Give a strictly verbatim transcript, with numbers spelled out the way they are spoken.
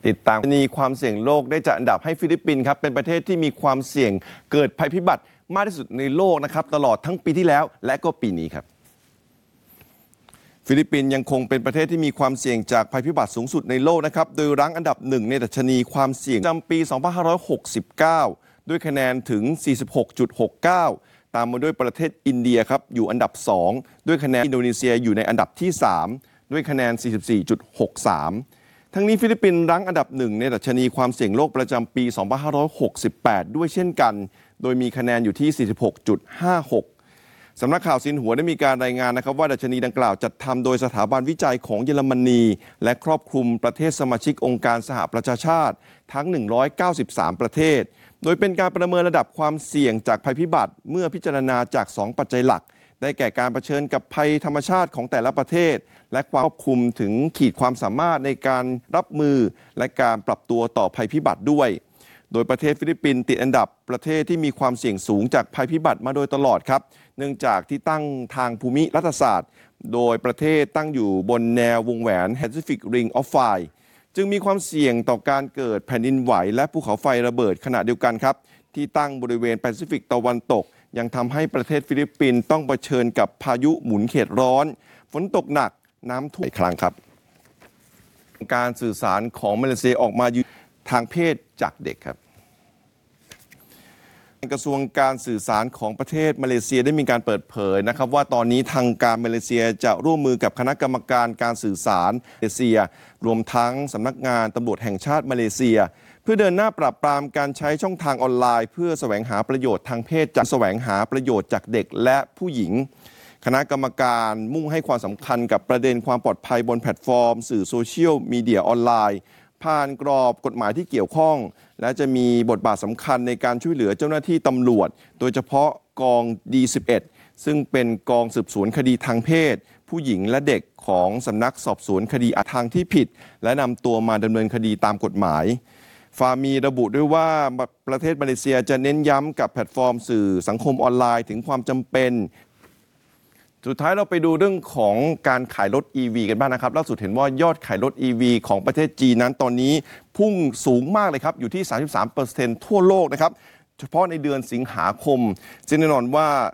ติดตามนีความเสี่ยงโลกได้จัดอันดับให้ฟิลิปปินส์ครับเป็นประเทศที่มีความเสี่ยงเกิดภัยพิบัติมากที่สุดในโลกนะครับตลอดทั้งปีที่แล้วและก็ปีนี้ครับฟิลิปปินส์ยังคงเป็นประเทศที่มีความเสี่ยงจากภัยพิบัติสูงสุดในโลกนะครับโดยรั้งอันดับหนึ่งในดัชนีความเสี่ยงประจำปี สองพันห้าร้อยหกสิบเก้า ด้วยคะแนนถึง สี่สิบหกจุดหกเก้า ตามมาด้วยประเทศอินเดียครับอยู่อันดับสองด้วยคะแนนอินโดนีเซียอยู่ในอันดับที่สามด้วยคะแนน สี่สิบสี่จุดหกสาม ทั้งนี้ฟิลิปปินส์รั้งอันดับหนึ่งในดัชนีความเสี่ยงโลกประจำปี สองพันห้าร้อยหกสิบแปด ด้วยเช่นกันโดยมีคะแนนอยู่ที่ สี่สิบหกจุดห้าหก สำนักข่าวซินหัวได้มีการรายงานนะครับว่าดัชนีดังกล่าวจัดทำโดยสถาบันวิจัยของเยอรมนีและครอบคลุมประเทศสมาชิกองค์การสหประชาชาติทั้งหนึ่งร้อยเก้าสิบสามประเทศโดยเป็นการประเมินระดับความเสี่ยงจากภัยพิบัติเมื่อพิจารณาจากสองปัจจัยหลักได้แก่การเผชิญกับภัยธรรมชาติของแต่ละประเทศและความครอบคลุมถึงขีดความสามารถในการรับมือและการปรับตัวต่อภัยพิบัติด้วยโดยประเทศฟิลิปปินส์ติดอันดับประเทศที่มีความเสี่ยงสูงจากภัยพิบัติมาโดยตลอดครับเนื่องจากที่ตั้งทางภูมิรัฐศาสตร์โดยประเทศตั้งอยู่บนแนววงแหวน Pacific Ring of Fire จึงมีความเสี่ยงต่อการเกิดแผ่นดินไหวและภูเขาไฟระเบิดขณะเดียวกันครับที่ตั้งบริเวณแปซิฟิกตะวันตกยังทำให้ประเทศฟิลิปปินส์ต้องเผชิญกับพายุหมุนเขตร้อนฝนตกหนักน้ำท่วมอีกครั้งครับการสื่อสารของมาเลเซียออกมาทางเพศจากเด็กครับกระทรวงการสื่อสารของประเทศมาเลเซียได้มีการเปิดเผยนะครับว่าตอนนี้ทางการมาเลเซียจะร่วมมือกับคณะกรรมการการสื่อสารมาเลเซียรวมทั้งสำนักงานตำรวจแห่งชาติมาเลเซียเพื่อเดินหน้าปราบปรามการใช้ช่องทางออนไลน์เพื่อแสวงหาประโยชน์ทางเพศจากแสวงหาประโยชน์จากเด็กและผู้หญิงคณะกรรมการมุ่งให้ความสำคัญกับประเด็นความปลอดภัยบนแพลตฟอร์มสื่อโซเชียลมีเดียออนไลน์ผ่านกรอบกฎหมายที่เกี่ยวข้องและจะมีบทบาทสำคัญในการช่วยเหลือเจ้าหน้าที่ตำรวจโดยเฉพาะกอง ดี สิบเอ็ด ซึ่งเป็นกองสืบสวนคดีทางเพศผู้หญิงและเด็กของสำนักสอบสวนคดีทางที่ผิดและนำตัวมาดำเนินคดีตามกฎหมายฟามีระบุด้วยว่าประเทศมาเลเซียจะเน้นย้ำกับแพลตฟอร์มสื่อสังคมออนไลน์ถึงความจำเป็นสุดท้ายเราไปดูเรื่องของการขายรถ อี วี กันบ้างนะครับล่าสุดเห็นว่ายอดขายรถ อี วี ของประเทศจีนนั้นตอนนี้พุ่งสูงมากเลยครับอยู่ที่ สามสิบสามเปอร์เซ็นต์ ทั่วโลกนะครับเฉพาะในเดือนสิงหาคมซึ่งแน่นอนว่า